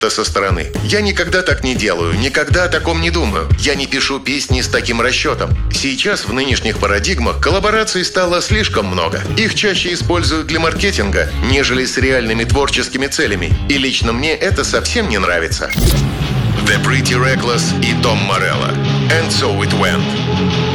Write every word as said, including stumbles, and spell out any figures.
то со стороны. Я никогда так не делаю, никогда о таком не думаю. Я не пишу песни с таким расчетом. Сейчас в нынешних парадигмах коллабораций стало слишком много. Их чаще используют для маркетинга, нежели с реальными творческими целями. И лично мне это совсем не нравится. The Pretty Reckless и Том Морелло. And So It Went.